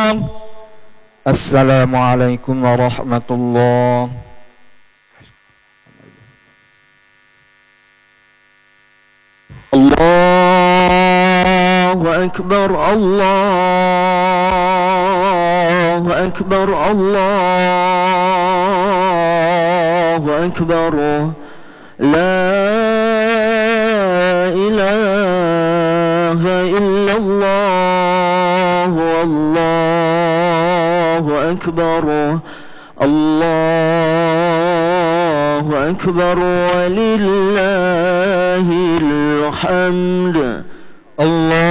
Assalamualaikum warahmatullahi. Allahu akbar, Allahu akbar, Allahu akbar. La ilaha illallah, Allahu akbar, Allahu akbar, walillahil hamd. Allah